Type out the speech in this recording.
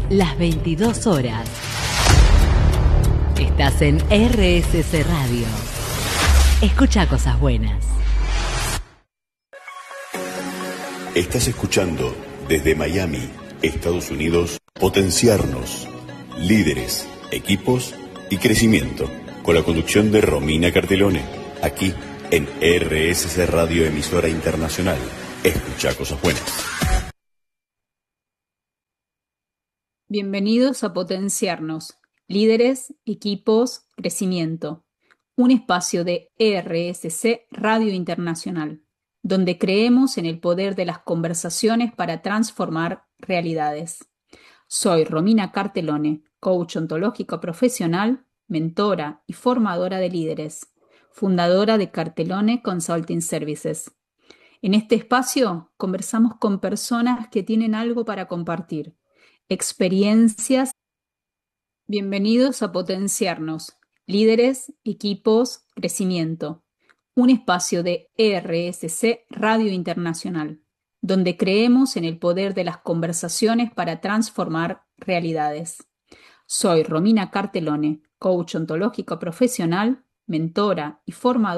las 22 horas. Estás en RSC Radio. Escucha cosas buenas. Estás escuchando desde Miami, Estados Unidos, Potenciarnos. Líderes, equipos y crecimiento. Con la conducción de Romina Cartelone. Aquí en RSC Radio, emisora internacional. Escucha cosas buenas. Bienvenidos a Potenciarnos. Líderes, equipos, crecimiento. Un espacio de RSC Radio Internacional, donde creemos en el poder de las conversaciones para transformar realidades. Soy Romina Cartelone, coach ontológico profesional, mentora y formadora de líderes, fundadora de Cartelone Consulting Services. En este espacio conversamos con personas que tienen algo para compartir, experiencias. Bienvenidos a Potenciarnos, líderes, equipos, crecimiento. Un espacio de RSC Radio Internacional, donde creemos en el poder de las conversaciones para transformar realidades. Soy Romina Cartelone, coach ontológico profesional, mentora y formadora